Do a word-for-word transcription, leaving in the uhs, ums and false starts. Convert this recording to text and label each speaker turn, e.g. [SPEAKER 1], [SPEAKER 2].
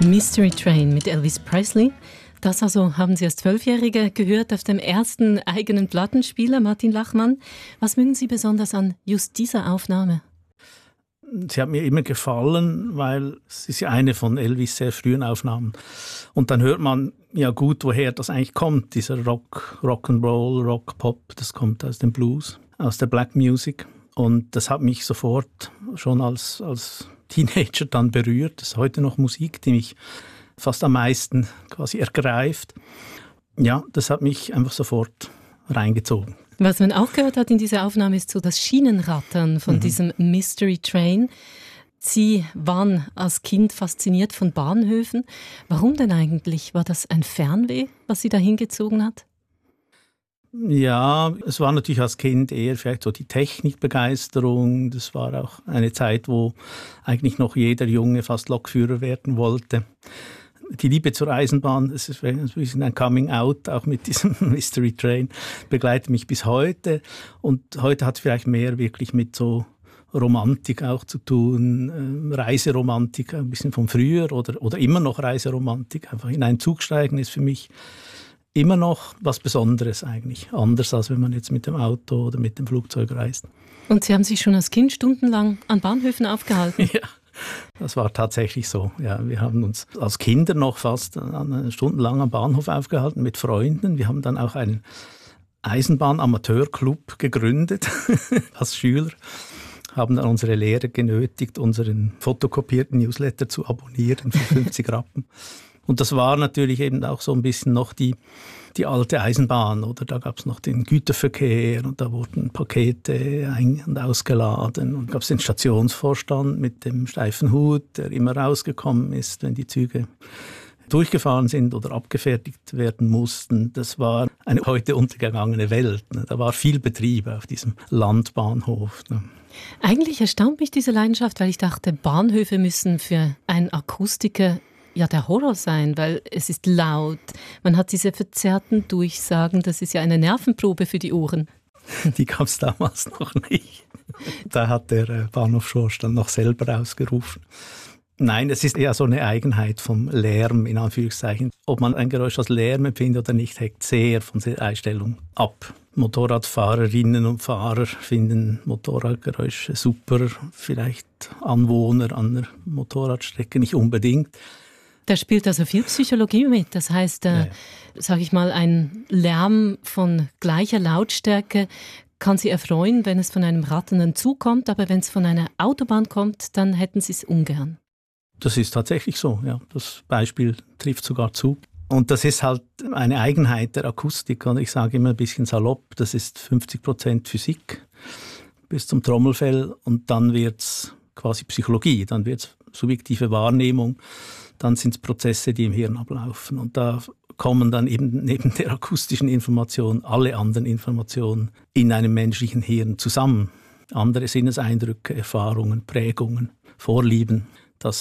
[SPEAKER 1] Mystery Train mit Elvis Presley. Das also haben Sie als Zwölfjährige gehört auf dem ersten eigenen Plattenspieler, Martin Lachmann. Was mögen Sie besonders an just dieser Aufnahme?
[SPEAKER 2] Sie hat mir immer gefallen, weil es ist ja eine von Elvis sehr frühen Aufnahmen. Und dann hört man ja gut, woher das eigentlich kommt, dieser Rock, Rock'n'Roll, Rock, Pop, das kommt aus dem Blues, aus der Black Music. Und das hat mich sofort schon als, als Teenager dann berührt. Das ist heute noch Musik, die mich fast am meisten quasi ergreift. Ja, das hat mich einfach sofort reingezogen.
[SPEAKER 1] Was man auch gehört hat in dieser Aufnahme ist so das Schienenrattern von mhm. diesem Mystery Train. Sie waren als Kind fasziniert von Bahnhöfen. Warum denn eigentlich? War das ein Fernweh, was Sie da hingezogen hat?
[SPEAKER 2] Ja, es war natürlich als Kind eher vielleicht so die Technikbegeisterung. Das war auch eine Zeit, wo eigentlich noch jeder Junge fast Lokführer werden wollte. Die Liebe zur Eisenbahn, das ist ein bisschen ein Coming-out, auch mit diesem Mystery Train, begleitet mich bis heute. Und heute hat es vielleicht mehr wirklich mit so Romantik auch zu tun, äh, Reiseromantik, ein bisschen von früher oder, oder immer noch Reiseromantik. Einfach in einen Zug steigen ist für mich immer noch was Besonderes eigentlich. Anders, als wenn man jetzt mit dem Auto oder mit dem Flugzeug reist.
[SPEAKER 1] Und Sie haben sich schon als Kind stundenlang an Bahnhöfen aufgehalten?
[SPEAKER 2] Ja, das war tatsächlich so. Ja, wir haben uns als Kinder noch fast stundenlang am Bahnhof aufgehalten mit Freunden. Wir haben dann auch einen Eisenbahn-Amateurclub gegründet als Schüler. Haben dann unsere Lehrer genötigt, unseren fotokopierten Newsletter zu abonnieren für fünfzig Rappen. Und das war natürlich eben auch so ein bisschen noch die, die alte Eisenbahn, oder? Da gab es noch den Güterverkehr und da wurden Pakete ein- und ausgeladen. Und gab es den Stationsvorstand mit dem steifen Hut, der immer rausgekommen ist, wenn die Züge durchgefahren sind oder abgefertigt werden mussten. Das war eine heute untergegangene Welt. Ne? Da war viel Betrieb auf diesem Landbahnhof. Ne?
[SPEAKER 1] Eigentlich erstaunt mich diese Leidenschaft, weil ich dachte, Bahnhöfe müssen für einen Akustiker ja der Horror sein, weil es ist laut. Man hat diese verzerrten Durchsagen, das ist ja eine Nervenprobe für die Ohren.
[SPEAKER 2] Die gab es damals noch nicht. Da hat der Bahnhofsvorstand noch selber ausgerufen. Nein, es ist eher so eine Eigenheit vom Lärm, in Anführungszeichen. Ob man ein Geräusch als Lärm empfindet oder nicht, hängt sehr von der Einstellung ab. Motorradfahrerinnen und Fahrer finden Motorradgeräusche super, vielleicht Anwohner an der Motorradstrecke nicht unbedingt.
[SPEAKER 1] Da spielt also viel Psychologie mit. Das heißt, äh, ja, ja. sage ich mal, ein Lärm von gleicher Lautstärke kann Sie erfreuen, wenn es von einem ratternden Zug kommt, aber wenn es von einer Autobahn kommt, dann hätten Sie es ungern.
[SPEAKER 2] Das ist tatsächlich so, ja. Das Beispiel trifft sogar zu. Und das ist halt eine Eigenheit der Akustik. Und ich sage immer ein bisschen salopp, das ist fünfzig Prozent Physik bis zum Trommelfell und dann wird es quasi Psychologie, dann wird es subjektive Wahrnehmung. Dann sind es Prozesse, die im Hirn ablaufen. Und da kommen dann eben neben der akustischen Information alle anderen Informationen in einem menschlichen Hirn zusammen. Andere Sinneseindrücke, Erfahrungen, Prägungen, Vorlieben.